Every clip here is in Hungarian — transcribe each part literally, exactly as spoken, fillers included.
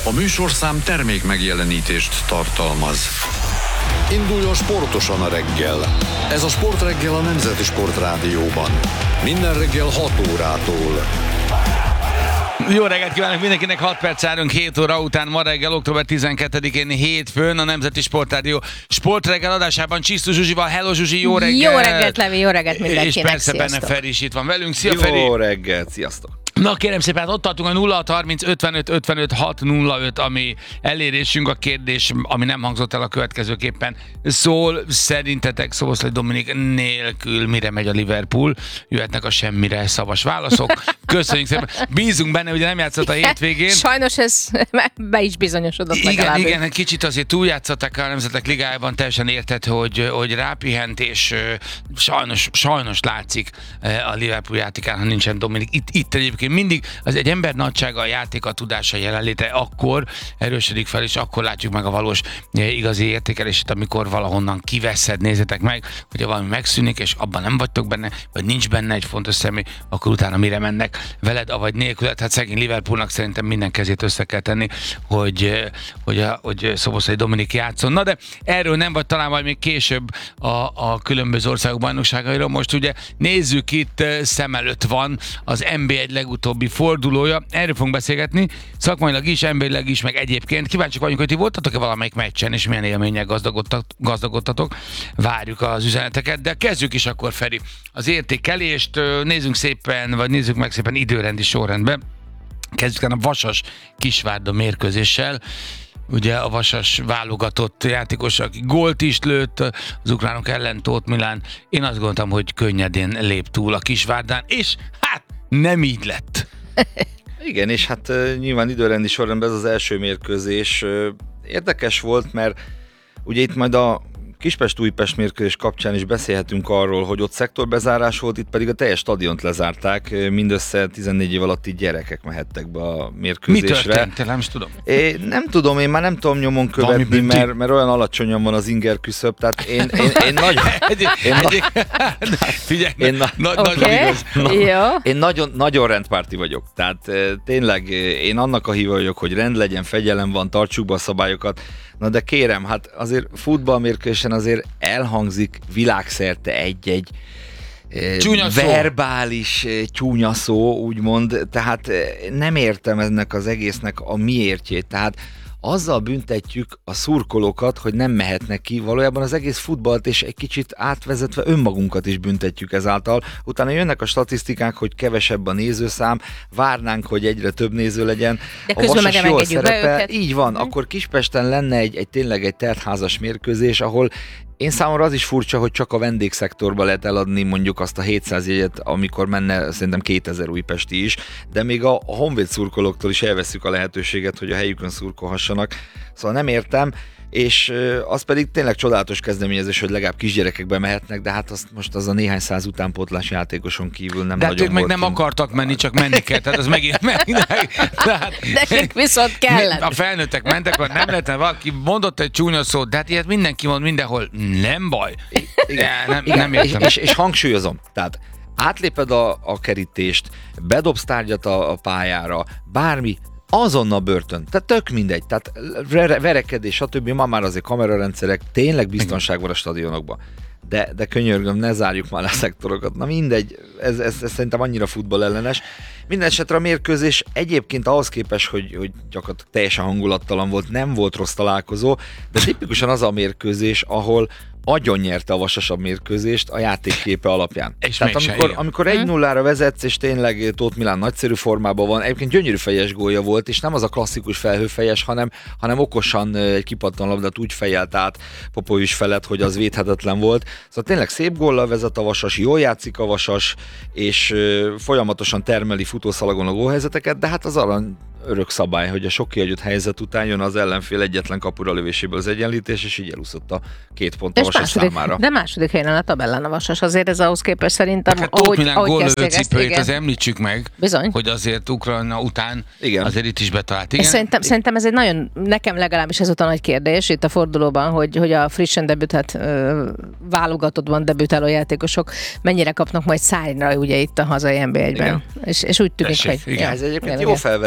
A műsorszám termék megjelenítést tartalmaz. Induljon sportosan a reggel. Ez a Sportreggel a Nemzeti Sportrádióban. Minden reggel hat órától. Jó reggelt kívánok mindenkinek, hat perc járunk hét óra után, ma reggel, október tizenkettedikén hétfőn a Nemzeti Sportrádió Sportreggel adásában Csisztus Zsuzsival. Hello Zsuzsi, jó reggelt! Jó reggelt, Levi, jó reggelt mindenkinek, és persze sziasztok. benne Feri is itt van velünk. Szia, jó Feri! Jó reggelt, sziasztok! Na kérem szépen, ott tartunk a nulla hat harminc ötvenöt ötvenöt hat nulla öt, ami elérésünk. A kérdés, ami nem hangzott el, a következőképpen szól. Szerintetek Szoboszlai Dominik nélkül mire megy a Liverpool? Jöhetnek a semmire szavas válaszok. Köszönjük szépen. Bízunk benne, ugye nem játszott a hétvégén. Sajnos ez be is bizonyosodott Igen, legalább. igen, egy kicsit azért túljátszották a Nemzetek Ligájában, teljesen érted, hogy, hogy rápihent, és sajnos, sajnos látszik a Liverpool játékán, ha nincsen Dominik. Itt, itt egyébként mindig az egy ember nagysága, a játék, a tudása, jelenléte akkor erősödik fel, és akkor látjuk meg a valós igazi értékelését, amikor valahonnan kiveszed. Nézzétek meg, hogyha valami megszűnik, és abban nem vagytok benne, vagy nincs benne egy fontos személy, akkor utána mire mennek veled, avagy nélküled. Hát szegény Liverpoolnak szerintem minden kezét össze kell tenni, hogy, hogy, a, hogy Szoboszlai Dominik játszon. Na de erről nem, vagy talán majd még később a, a különböző országok bajnokságairól. Most ugye nézzük, itt szem előtt van az en bé egy legutóbbi fordulója. Erről fogunk beszélgetni, szakmailag is, emberileg is, meg egyébként. Kíváncsiak vagyunk, hogy ti voltatok-e valamelyik meccsen, és milyen élménnyel gazdagodtatok. Várjuk az üzeneteket, de kezdjük is akkor, Feri, az értékelést. Nézzünk szépen, vagy nézzük meg szépen időrendi sorrendben. Kezdjük a Vasas Kisvárda mérkőzéssel. Ugye a Vasas válogatott játékos, aki gólt is lőtt az ukránok ellen, Tóth Milán. Én azt gondoltam, hogy könnyedén lép túl a Kisvárdán, és hát nem így lett. Igen, és hát uh, nyilván időrendi sorrendben ez az első mérkőzés uh, érdekes volt, mert ugye itt majd a Kispest-Újpest mérkőzés kapcsán is beszélhetünk arról, hogy ott szektorbezárás volt, itt pedig a teljes stadiont lezárták, mindössze tizennégy év alatti gyerekek mehettek be a mérkőzésre. Mi történt? Nem is tudom. É, nem tudom, én már nem tudom nyomon követni, mert, mert olyan alacsonyan van az inger küszöb, tehát én, én, én nagyon... Figyelj, én, na, na, okay. nagyon igaz. Na, én nagyon, nagyon rendpárti vagyok, tehát tényleg én annak a híve vagyok, hogy rend legyen, fegyelem van, tartsuk be a szabályokat. Na de kérem, hát azért futballmérkőzésen azért elhangzik világszerte egy-egy csúnya verbális csúnya szó, úgymond, tehát nem értem ennek az egésznek a miértjét, tehát azzal büntetjük a szurkolókat, hogy nem mehetnek ki, valójában az egész futballt, és egy kicsit átvezetve önmagunkat is büntetjük ezáltal. Utána jönnek a statisztikák, hogy kevesebb a nézőszám, várnánk, hogy egyre több néző legyen. De közben meg engedjük be őket. Így van, mm. akkor Kispesten lenne egy, egy tényleg egy teltházas mérkőzés, ahol én számomra az is furcsa, hogy csak a vendégszektorba lehet eladni mondjuk azt a hétszáz jegyet, amikor menne szerintem kétezer újpesti is, de még a, a Honvéd szurkolóktól is elveszük a lehetőséget, hogy a helyükön szurkolhassanak. Szóval nem értem, és az pedig tényleg csodálatos kezdeményezés, hogy legalább kisgyerekekbe mehetnek, de hát azt most az a néhány száz utánpótlás játékoson kívül nem de nagyon hát ők meg volt. nem akartak menni, csak menni kell, tehát az megint meg. nekik viszont kellett. A felnőttek mentek, vagy nem lehetne, valaki mondott egy csúnya szót, de hát ilyet mindenki mond mindenhol, nem baj. Igen, nem, igen, nem értem. És, és, és hangsúlyozom, tehát átléped a, a kerítést, bedobsz tárgyat a, a pályára, bármi, azonnal börtön. Tehát tök mindegy. Tehát verekedés, stb. Ma már azért kamerarendszerek, tényleg biztonság van a stadionokban. De, de könyörgöm, ne zárjuk már a szektorokat. Na mindegy, ez, ez, ez szerintem annyira futball ellenes. Minden esetre a mérkőzés egyébként ahhoz képest, hogy, hogy gyakorlatilag teljesen hangulattalan volt, nem volt rossz találkozó, de tipikusan az a mérkőzés, ahol agyon nyerte a Vasas a mérkőzést a játékképe alapján. És Tehát mégse, amikor, igen. amikor egy nullára vezetsz, és tényleg Tóth Milán nagyszerű formában van, egyébként gyönyörű fejes gólja volt, és nem az a klasszikus felhőfejes, hanem, hanem okosan egy kipattan labdát úgy fejelt át Popovics felett, hogy az védhetetlen volt. Szóval tényleg szép góllal vezet a Vasas, jól játszik a Vasas, és folyamatosan termeli futószalagon a gólhelyzeteket, de hát az arany örök szabály, hogy a sok kiadott helyzet után jön az ellenfél egyetlen kapura lövéséből az egyenlítés, és így elúszott a két pont a Vasas számára. De második helyen a tabellán a Vasas, azért ez ahhoz képest szerintem, hát ahogy, Milán ahogy góllövő kezdték ezt, cipőjét, igen. az említsük meg, Bizony. hogy azért Ukrajna után Igen. azért itt is betalált. És Igen? szerintem, szerintem ez egy nagyon, nekem legalábbis ez a nagy kérdés itt a fordulóban, hogy, hogy a frissen debütát válogatottban debütáló játékosok mennyire kapnak majd szájra ugye itt a hazai en bé egyben. És, és úgy tűnik, Tessék, hogy... igen. Ez egyébként igen, jó igen. felvetés, mert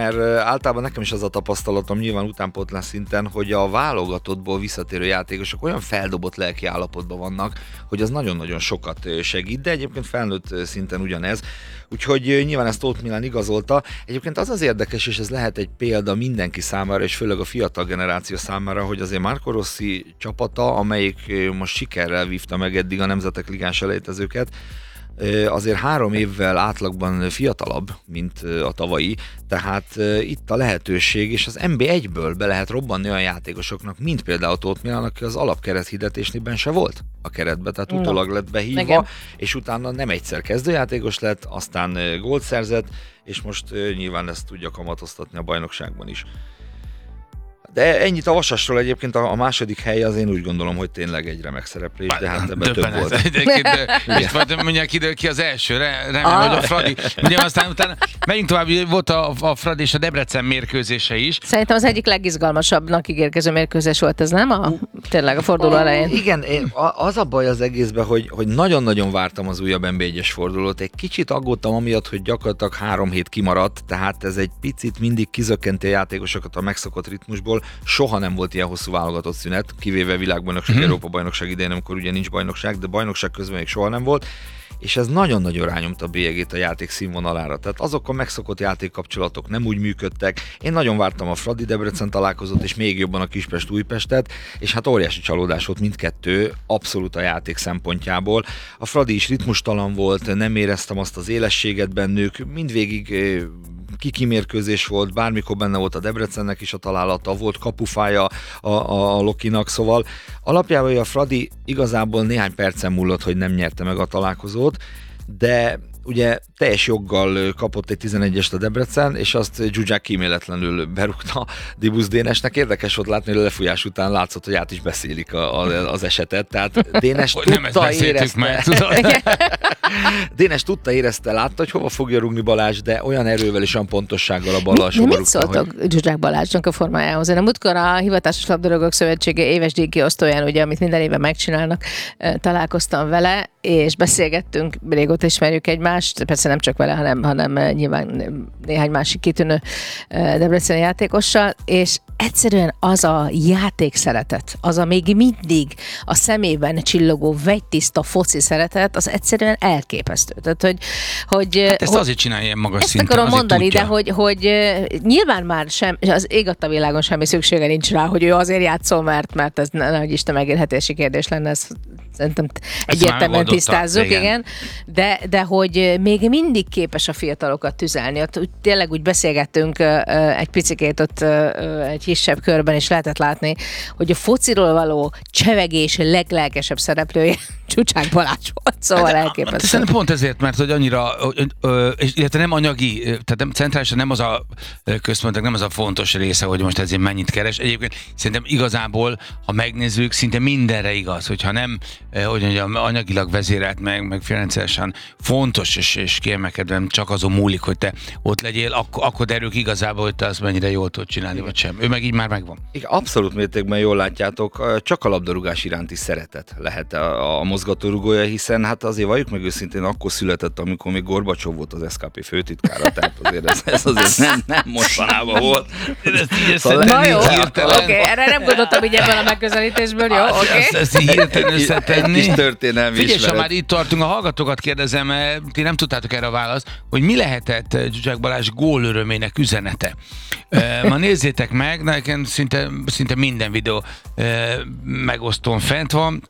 mert általában nekem is az a tapasztalatom, nyilván utánpótlás szinten, hogy a válogatottból visszatérő játékosok olyan feldobott lelki állapotban vannak, hogy az nagyon-nagyon sokat segít, de egyébként felnőtt szinten ugyanez. Úgyhogy nyilván ezt Tóth Milán igazolta. Egyébként az az érdekes, és ez lehet egy példa mindenki számára, és főleg a fiatal generáció számára, hogy azért Marco Rossi csapata, amelyik most sikerrel vívta meg eddig a Nemzetek Ligás elejtezőket, azért három évvel átlagban fiatalabb, mint a tavalyi, tehát itt a lehetőség, és az en bé egyből be lehet robbanni olyan játékosoknak, mint például Tóth Milán, aki az alapkeret hirdetésnél se volt a keretbe, tehát utólag lett behívva, igen. És utána nem egyszer kezdőjátékos lett, aztán gólt szerzett, és most nyilván ezt tudja kamatoztatni a bajnokságban is. De ennyit a Vasasról, egyébként a, a második hely az én úgy gondolom, hogy tényleg egy remek szereplés, de hát ebben több volt. És majd mondják ide ki az első, remélem, ah. hogy a Fradi. Ugye aztán utána megyünk tovább, volt a, a Fradi és a Debrecen mérkőzése is. Szerintem az egyik legizgalmasabbnak ígérkező mérkőzés volt ez, nem? A, tényleg a forduló elején. Igen, én, az a baj az egészben, hogy, hogy nagyon-nagyon vártam az újabb en bé egyes fordulót. Egy kicsit aggódtam amiatt, hogy gyakorlatilag három hét kimaradt, tehát ez egy picit mindig kizökkenti a játékosokat a megszokott ritmusból. Soha nem volt ilyen hosszú válogatott szünet, kivéve világbajnokság, mm-hmm. Európa-bajnokság idején, amikor ugye nincs bajnokság, de bajnokság közben még soha nem volt, és ez nagyon-nagyon rányomta a bélyegét a játék színvonalára. Tehát azok a megszokott játékkapcsolatok nem úgy működtek. Én nagyon vártam a Fradi Debrecen találkozót, és még jobban a Kispest Újpestet, és hát óriási csalódás volt mindkettő, abszolút a játék szempontjából. A Fradi is ritmustalan volt, nem éreztem azt az élességet bennük, mindvégig kikimérkőzés volt, bármikor benne volt a Debrecennek is a találata, volt kapufája a, a, a Lokinak, szóval alapjában a Fradi igazából néhány percen múlott, hogy nem nyerte meg a találkozót, de ugye teljes joggal kapott egy tizenegyest a Debrecen, és azt Zsuzsák kíméletlenül berúgta Dibusz Dénesnek. Érdekes volt látni, hogy a lefújás után látszott, hogy át is beszélik a, a, az esetet. Tehát Dénes tudta, érezte. Meg, Dénes tudta, érezte, látta, hogy hova fogja rúgni Balázs, de olyan erővel és olyan pontossággal a ballal sova rúgta. Mit szóltok hogy... Zsuzsák Balázsnak a formájához? Én a múltkor a Hivatásos Labdarúgók Szövetsége éves díjkiosztóján, ugye, amit minden évben megcsinálnak, találkoztam vele, és beszélgettünk, régóta ismerjük egymást, persze nem csak vele, hanem, hanem nyilván néhány másik kitűnő debreceni játékossal, és egyszerűen az a játék szeretet, az a még mindig a szemében csillogó vegytiszta foci szeretet, az egyszerűen elképesztő. Tehát, hogy, hogy, hát ezt hogy, azért csinálja ilyen magas ezt szinten. Ezt akarom mondani, tudja. de hogy, hogy nyilván már sem, az ég adta világon semmi szüksége nincs rá, hogy ő azért játszol, mert, mert ez nagy Isten megélhetési kérdés lenne, ez szerintem egyértelműen tisztázzuk, igen. igen. De, de hogy még mindig képes a fiatalokat tüzelni. Ott úgy, tényleg úgy beszélgettünk egy picikét ott egy kisebb körben, és lehetett látni, hogy a fociról való csevegés leglelkesebb szereplője Zsuzsák Balázs volt, szóval elképesztő. Szerintem pont ezért, mert hogy annyira, illetve nem anyagi, tehát nem, centrálisan nem az a központok, nem az a fontos része, hogy most ezért mennyit keres. Egyébként szerintem igazából, ha megnézzük, szinte mindenre igaz, hogyha nem, hogy mondjam, anyagilag vezérelt meg, meg finanszírosan fontos és, és kiemelkedően csak azon múlik, hogy te ott legyél, akkor, akkor derül igazából, hogy te azt mennyire jól tudod csinálni, vagy sem. Ő meg így már megvan. Igen, abszolút mértékben jól látjátok, csak a labdarúgás iránti szeretet lehet a, a mozgatórugója, hiszen hát azért valljuk meg őszintén, akkor született, amikor még Gorbacsov volt az es ká pé főtitkára, tehát azért ez, ez azért nem, nem mostanában volt. Szóval na jó, oké, okay, erre nem gondoltam így ebben a megközelítésből, jó, oké. Okay. Ezt, ezt hirtelen összetenni. Egy kis történelmi Figyelj, ismeret. ha már itt tartunk, a hallgatókat kérdezem, ti nem tudtátok erre a választ, hogy mi lehetett Zsuzsák Balázs gólörömének üzenete. Ma nézzétek meg, nekem szinte, szinte minden videó megosztón fent van,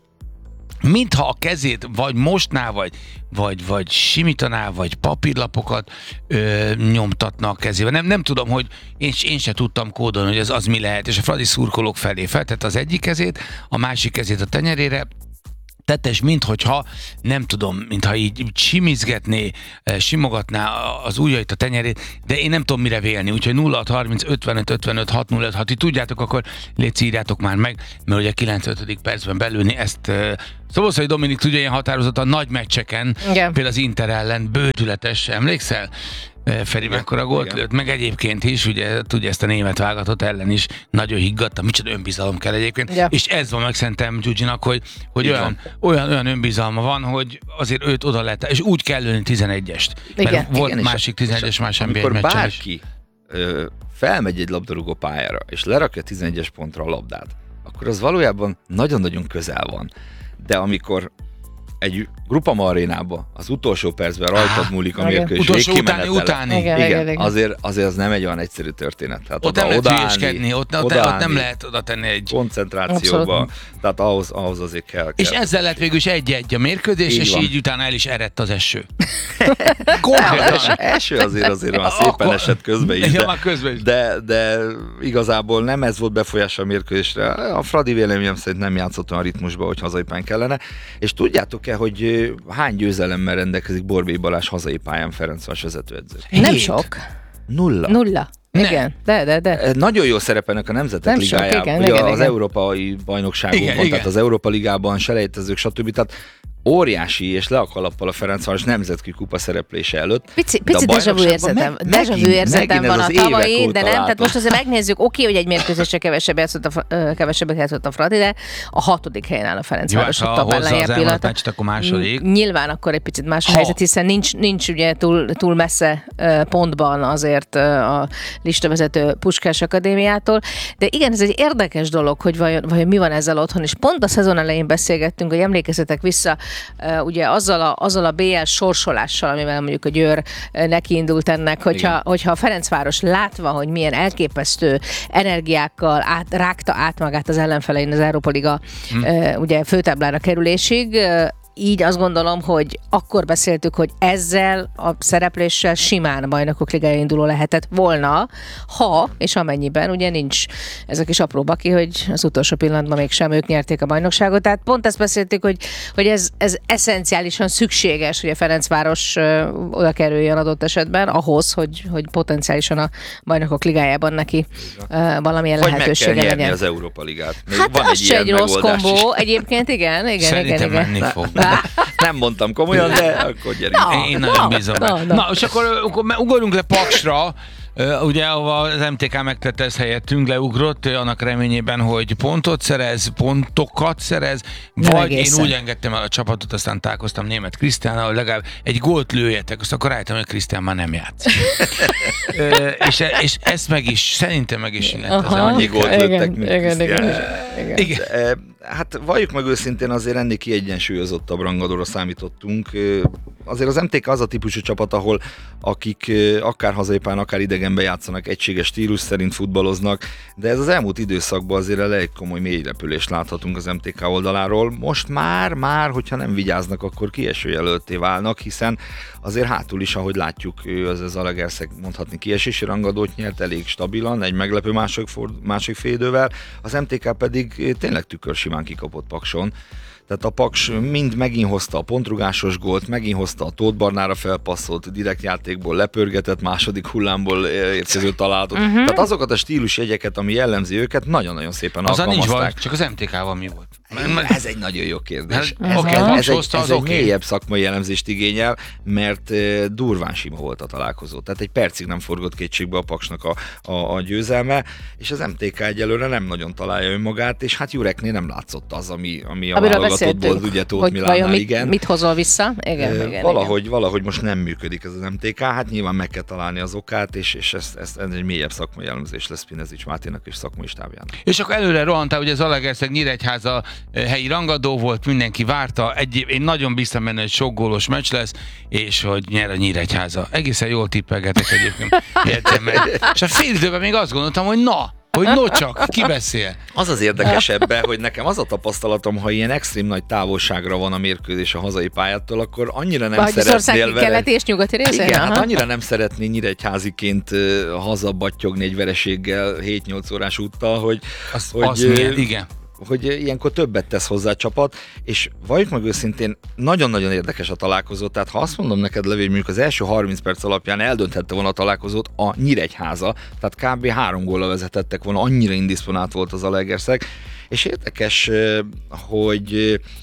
mintha a kezét vagy mostná, vagy, vagy, vagy simítaná, vagy papírlapokat ö, nyomtatna a kezével. Nem, nem tudom, hogy én, én se tudtam kódolni, hogy ez az mi lehet, és a Fradi szurkolók felé feltette az egyik kezét, a másik kezét a tenyerére, tettes, minthogyha, nem tudom, mintha így simizgetné, simogatná az ujjait, a tenyerét, de én nem tudom mire vélni, úgyhogy nulla hat harminc ötvenöt ötvenöt hat nulla öt, ha ti tudjátok, akkor légy írjátok már meg, mert ugye kilencvenötödik percben belülni ezt uh, Szoboszlai Dominik tudja ilyen határozottan nagy meccseken, igen. Például az Inter ellen bődületes, emlékszel? Feri mekkora gólt lőtt, meg egyébként is, ugye tudja ezt a német válogatott ellen is nagyon higgadta, micsoda önbizalom kell egyébként, ja. És ez van meg szerintem Gyugyinak, hogy, hogy olyan, olyan, olyan önbizalma van, hogy azért őt oda lehet, és úgy kell lőni tizenegyest. Igen. Mert volt igen, másik tizenegyes más en bé egy meccsen meccsen bárki ö, felmegy egy labdarúgó pályára, és lerakja tizenegyes pontra a labdát, akkor az valójában nagyon-nagyon közel van. De amikor egy Grupama arénába az utolsó percben rajtad múlik a mérkőzés utolsó utáni, végkimenetele. utáni. Igen, Igen, igen, igen. Azért, azért az nem egy olyan egyszerű történet. Hát Ott nem lehet hülyeskedni, ott, ott, ott nem lehet oda tenni egy... koncentrációba, Abszolút. tehát ahhoz, ahhoz azért kell. És kell. ezzel lett végül is egy-egy a mérkőzés, Így és van. így utána el is eredt az eső. Az Konkrétan. eső azért azért már szépen Akkor- esett közben is, Ja, de, már közben is. de, de igazából nem ez volt befolyása a mérkőzésre. A Fradi véleményem szerint nem játszott olyan ritmusba, hogy hazai pályán kellene. És tudjátok-e, hogy ö, hány győzelemmel rendelkezik Borbély Balázs hazai pályán Ferencváros vezetőedző? Nem Hét. sok. Nulla. Nulla. Ne. Igen, de, de, de. Nagyon jó szerepelnek a Nemzetek Nem sok, Ligájában, igen, ugye igen, az igen. európai bajnokságokban, Igen, tehát igen. az Európa Ligában, selejtezők, stb. Tehát óriási és le a kalappal a Ferencváros nemzetközi kupa szereplése előtt. Pici, De a pici déjà vu bajnokságban érzetem, meg- déjà vu megint- érzetem megint van ez a az évek tavalyi, óta de nem, tehát látom. most azért megnézzük, oké, hogy egy mérkőzésre kevesebb játszott a, Fra- ö, kevesebbet játszott a Fradi, de a hatodik helyen áll a Jó, Ferencváros hát a ha tabellán hozza az ilyen elmúlt pillanatban. meccset, akkor második. Nyilván akkor egy picit más a Ha. helyzet, hiszen nincs, nincs ugye túl, túl messze ö, pontban azért ö, a listavezető Puskás Akadémiától, de igen, ez egy érdekes dolog, hogy vajon, vajon mi van ezzel otthon, és pont a szezon elején beszélgettünk, hogy emlékezzetek vissza, ö, ugye azzal a, azzal a bé el sorsolással, amivel mondjuk a Győr ö, nekiindult ennek, hogyha, Igen. hogyha a Ferencváros látva, hogy milyen elképesztő energiákkal át, rágta át magát az ellenfelein az Európa Liga Hm. ö, ugye főtáblára kerülésig, ö, így azt gondolom, hogy akkor beszéltük, hogy ezzel a szerepléssel simán a Bajnokok Ligája induló lehetett volna, ha és amennyiben ugye nincs ez a kis apró baki, hogy az utolsó pillanatban mégsem ők nyerték a bajnokságot. Tehát pont ezt beszéltük, hogy, hogy ez, ez eszenciálisan szükséges, hogy a Ferencváros ö, oda kerüljön adott esetben ahhoz, hogy, hogy potenciálisan a Bajnokok Ligájában neki ö, valamilyen Vagy meg kell lehetősége nyerni legyen. az Európa Ligát. Még Hát van az egy se egy ilyen rossz megoldás kombó. is. Egyébként igen, igen, Szerintem igen, igen. menni fog. Nem mondtam komolyan, de akkor gyerünk. Na. Én nagyon bízom. na, Na, na. na, és akkor, akkor ugorjunk le Paksra, Ö, ugye, ahova az em té ká megtette ezt helyettünk, leugrott, ö, annak reményében, hogy pontot szerez, pontokat szerez, Nem vagy egészen. én úgy engedtem el a csapatot, aztán találkoztam német Krisztiánnal, hogy legalább egy gólt lőjetek, azt akkor rájöttem, hogy Krisztián már nem játszik. Ö, és, és ezt meg is, szerintem meg is lett az Aha. annyi gólt lőttek, Igen, mint igen, Krisztián. igen, igen. Igen. Eh, Hát valljuk meg őszintén, azért ennél kiegyensúlyozottabb rangadóra számítottunk. Eh, Azért az em té ká az a típusú csapat, ahol akik eh, akár hazai-pályán, akár idegenben játszanak, egységes stílus szerint futballoznak, de ez az elmúlt időszakban azért elég komoly mélyrepülést láthatunk az em té ká oldaláról. Most már, már, hogyha nem vigyáznak, akkor kieső jelölté válnak, hiszen azért hátul is, ahogy látjuk, ő az, az Zalaegerszeg mondhatni kiesési rangadót nyert elég stabilan, egy meglepő másik, ford, másik félidővel, az em té ká pedig eh, tényleg tükörsimán kikapott Pakson. Tehát a Paks mind megint hozta a pontrugásos gólt, megint hozta a Tóth Barnára felpasszolt, direkt játékból lepörgetett, második hullámból érkező találatot. Uh-huh. Tehát azokat a stílusjegyeket, ami jellemzi őket, nagyon-nagyon szépen Az a nincs alkalmazták. volt, csak az em té ká-val mi volt? Ez egy nagyon jó kérdés. Hát, Ez, oké, ez, Paks ez, egy, hozta, ez az egy oké. mélyebb szakmai jellemzést igényel, mert eh, durván sima volt a találkozó. Tehát egy percig nem forgott kétségbe a Paksnak a, a, a győzelme, és az em té ká egyelőre nem nagyon találja önmagát, és hát Jureknél nem látszott az, ami, ami a Amiről válogatottból, beszéltünk, ugye Tóth hogy Milánnál, vajon mit, igen. mit hozol vissza. Igen, Ö, igen, valahogy, igen. valahogy most nem működik ez az em té ká, hát nyilván meg kell találni az okát, és, és ez, ez, ez egy mélyebb szakmai jellemzés lesz Pinezics Máténak és szakmai stábjának. És akkor előre rohantál, ugye Zalaegerszeg Nyíregyháza eh, helyi rangadó volt, mindenki várta, egy, én nagyon bíztam benne, hogy sok gólos meccs lesz, és hogy nyer a Nyíregyháza. Egészen jól tippelgetek egyébként. Értem meg. És a fél időben még azt gondoltam, hogy na, hogy no csak, ki beszél? Az az érdekes ebben, hogy nekem az a tapasztalatom, ha ilyen extrém nagy távolságra van a mérkőzés a hazai pályától, akkor annyira nem Vagy az ország szeretnél vele... keleti és nyugati részén? Igen, hát Aha. annyira nem szeretné nyíregyháziként uh, hazabattyogni egy vereséggel hét-nyolc órás úttal, hogy, Az, hogy, az milyen, igen. hogy ilyenkor többet tesz hozzá a csapat, és valljuk meg őszintén, nagyon-nagyon érdekes a találkozó, tehát ha azt mondom neked, Levi, hogy mondjuk az első harminc perc alapján eldönthette volna a találkozót a Nyíregyháza, tehát kb. három góllal vezetettek volna, annyira indisponált volt az Zalaegerszeg, és érdekes, hogy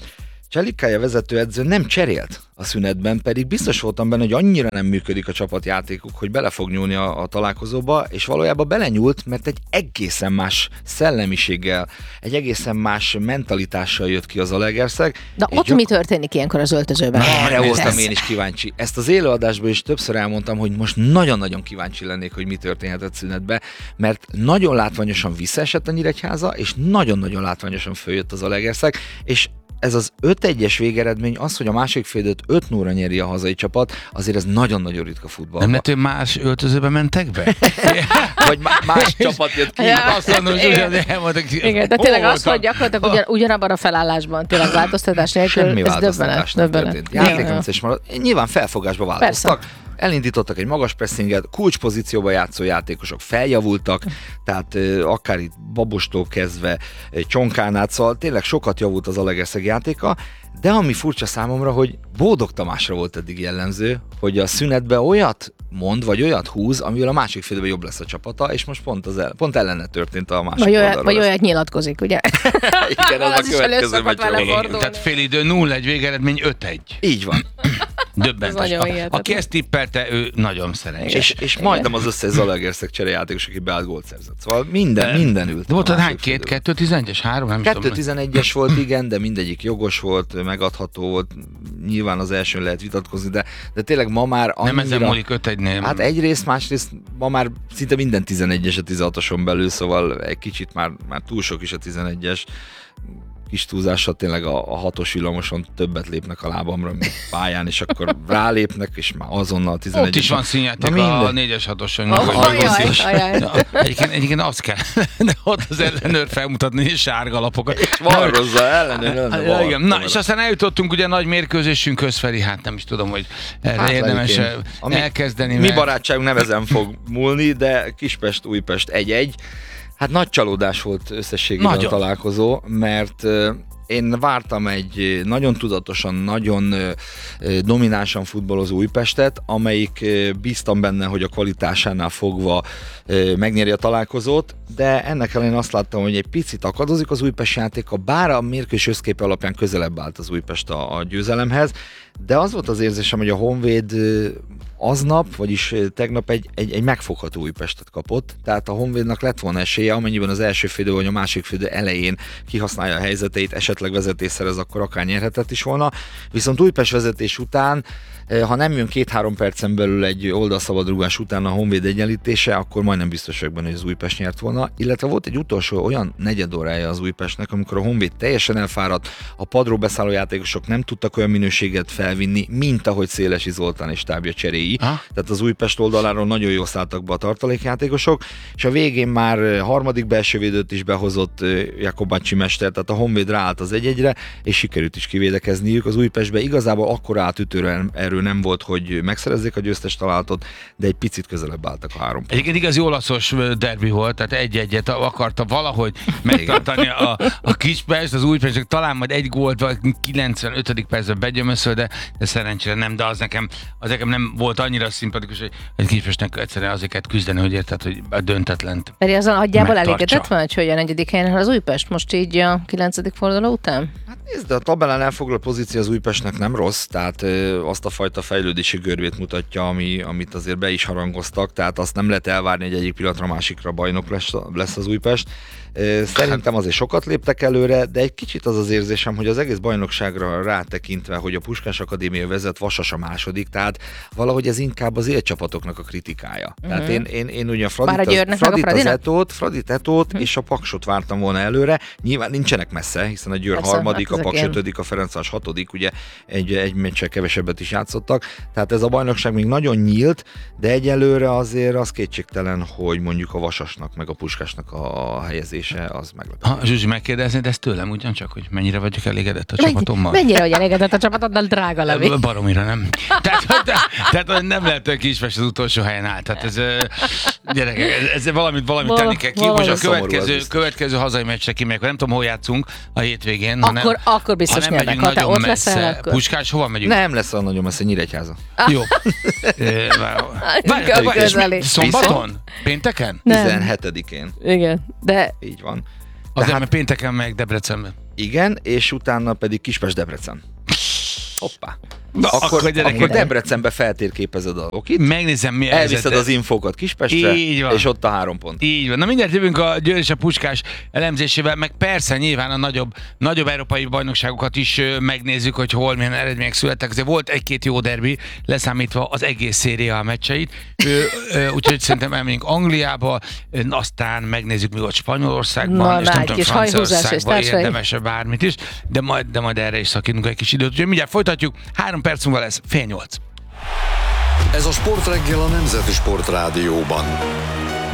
Cselikája vezetőedző nem cserélt a szünetben, pedig biztos voltam benne, hogy annyira nem működik a csapatjátékuk, hogy bele fog nyúlni a, a találkozóba, és valójában belenyúlt, mert egy egészen más szellemiséggel, egy egészen más mentalitással jött ki az Zalaegerszeg. De ott gyak... mi történik ilyenkor az öltözőben? Erre voltam én is kíváncsi. Ezt az élőadásban is többször elmondtam, hogy most nagyon-nagyon kíváncsi lennék, hogy mi történhetett szünetben, mert nagyon látványosan visszaesett a Nyíregyháza, és nagyon-nagyon látványosan följött az Zalaegerszeg, és ez az öt egyes végeredmény, az, hogy a másik fél időt öt nulla nyeri a hazai csapat, azért ez nagyon-nagyon ritka futball. Nem lehet, hogy más öltözőbe mentek be? Vagy más csapat jött ki. Ja. Azt mondom, hogy ugyan elmondtak. Igen, de tényleg az, hogy gyakorlatilag ugyan, ugyanabban a felállásban, tényleg változtatás nélkül, Semmi ez változtatás nem történt. Játékrendszer is maradt. Nyilván felfogásba változtak. Persze. Elindítottak egy magas pressinget, kulcspozícióba játszó játékosok feljavultak, tehát uh, akár itt Babostól kezdve uh, Csonkán át, szóval tényleg sokat javult az Zalaegerszeg játéka, de ami furcsa számomra, hogy Bódog Tamásra volt eddig jellemző, hogy a szünetben olyat mond, vagy olyat húz, amivel a másik félben jobb lesz a csapata, és most pont, az el, pont ellene történt a másik vagy oldalról. Olyat, vagy olyat nyilatkozik, ugye? Igen, ez a következő meccs. Tehát félidő nulla egy végeredmény öt egy. Így van. Döbbentes. A, aki ezt tippelte, ő nagyon szerencsés. És, és majdnem az összes Zalaegerszeg cserejátékos, aki beállt gólt szerzett. Szóval minden, minden ült. De volt ott hány? Két, kettő tizenegyes, három? Nem kettő tizenegyes volt, igen, de mindegyik jogos volt, megadható volt. Nyilván az elsőn lehet vitatkozni, de, de tényleg ma már annyira... Nem ezen múlik öt egynél. Hát egyrészt, másrészt ma már szinte minden tizenegyes a tizenhatoson belül, szóval egy kicsit már, már túl sok is a tizenegyes. Kis túlzással tényleg a, a hatos villamoson többet lépnek a lábamra, mint pályán, és akkor rálépnek, és már azonnal tizenegyes. Ott is van színjáték a négyes hatoson. Egyébként, egyébként azt kell, de ott az ellenőr felmutatni sárga lapokat. És varrozza ellenőr. Igen. Na, és aztán eljutottunk ugye nagy mérkőzésünkhöz, Feri, hát nem is tudom, hogy erre hát érdemes elkezdeni. Mi barátságunk nem ezen fog múlni, de Kispest, Újpest egy egy. Hát nagy csalódás volt összességében a találkozó, mert én vártam egy nagyon tudatosan, nagyon dominánsan futballozó Újpestet, amelyik bíztam benne, hogy a kvalitásánál fogva megnyeri a találkozót, de ennek ellenére azt láttam, hogy egy picit akadozik az Újpest játéka, bár a mérkőzés összképe alapján közelebb állt az Újpest a, a győzelemhez, de az volt az érzésem, hogy a Honvéd aznap, vagyis tegnap egy, egy, egy megfogható Újpestet kapott, tehát a Honvédnak lett volna esélye, amennyiben az első félidő vagy a másik félidő elején kihasználja a helyzeteit, esetleg vezetés szerez, akkor akár nyerhetett is volna, viszont Újpest vezetés után, ha nem jön két-három percen belül egy oldalszabadrugás után a Honvéd egyenlítése, akkor majdnem biztos vagyok benne, hogy az Újpest nyert volna, illetve volt egy utolsó olyan negyed órája az Újpestnek, amikor a Honvéd teljesen elfáradt, a padról beszálló játékosok nem tudtak olyan minőséget felvinni, mint ahogy Szélesi Zoltán és stábja cseréi. Ha? Tehát az Újpest oldaláról nagyon jól szálltak be a tartalékjátékosok, és a végén már harmadik belső védőt is behozott Jakobacsi mester, tehát a Honvéd ráállt az egy-egyre, és sikerült is kivédekezniük. Az Újpestben igazából akkora átütő erő nem volt, hogy megszerezzék a győztes találatot, de egy picit közelebb álltak a három pont. Egyébként igazi olaszos derbi volt, tehát egy-egyet akarta valahogy megtartani a, a Kispest, az Újpest, talán majd egy gólt kilencvenötödik percben begyömöszöl, de, de szerencsére nem, de az nekem, az nekem nem volt annyira szimpatikus, hogy egy Kispestnek egyszerűen azért kell küzdeni, hogy érted, hogy a döntetlent. Pedig azon nagyjából elégedett van, hogy a negyedik helyen az Újpest most így a kilencedik forduló után? Hát nézd, de a tabellán elfoglalt pozíció az Újpestnek nem rossz, tehát ö, azt a fajta fejlődési görbét mutatja, ami, amit azért be is harangoztak, tehát azt nem lehet elvárni, hogy egyik pillanatra másikra bajnok lesz, lesz az Újpest. Szerintem azért sokat léptek előre, de egy kicsit az az érzésem, hogy az egész bajnokságra rátekintve, hogy a Puskás Akadémia vezet, Vasas a második, tehát valahogy ez inkább az élcsapatoknak a kritikája. Uh-huh. Tehát én, én, én ugye a Fradit, az, Fradit az Etót, Fradit Etót uh-huh. és a Paksot vártam volna előre. Nyilván nincsenek messze, hiszen a Győr Persze, harmadik, hát a Paks ötödik, a Ferencváros hatodik, ugye egy, egy meccsel kevesebbet is játszottak. Tehát ez a bajnokság még nagyon nyílt, de egyelőre azért az kétségtelen, hogy mondjuk a Vasasnak meg a Puskásnak a helyezés az meglepő. Ha Zsuzsi megkérdeznéd ezt tőlem ugyancsak, hogy mennyire vagyok elégedett a Mennyi, csapatommal? Mennyire vagy elégedett a csapatoddal, drága Levi? Baromira nem. Tehát, tehát nem lehet, hogy Kispest az utolsó helyen áll. Tehát ez, gyerekek, ez, ez valamit, valamit tenni kell ki. Most a következő, következő hazai meccsre kimegyek, nem tudom, hol játszunk a hétvégén. Akkor, hanem, akkor biztos ha nem nyernek, ha te ott messze, leszel, akkor... Puskás, hova megyünk? Nem lesz olyan nagyon messze, Nyíregyháza. Ah. Jó. Szombaton? Pénteken? tizenhetedikén. Igen, de... Így van. Azért, hát, mert pénteken meg Debrecenben. Igen, és utána pedig Kispest-Debrecen. Hoppá. Na, akkor, akkor gyerekek. akkor Debrecenbe feltérképezed a okit, Megnézem, mi a elviszed helyzet. az infókat Kispestre, Így van. és ott a három pont. Így van. Na mindjárt jövünk a Győr és a Puskás elemzésével, meg persze nyilván a nagyobb, nagyobb európai bajnokságokat is ö, megnézzük, hogy hol milyen eredmények születtek. Azért volt egy-két jó derbi, leszámítva az egész széria meccseit. Ö, ö, úgyhogy szerintem elmegyünk Angliába, ö, aztán megnézzük, mi volt Spanyolországban, Na, és na, nem egy tudom, kis hajhúzás és Franciaországban társai. érdemes bármit is, de majd, de majd erre is szakítunk egy kis időt. Úgyhogy mindjárt folytatjuk, három perc múlva lesz, fél nyolc. Ez a Sportreggel a Nemzeti Sportrádióban.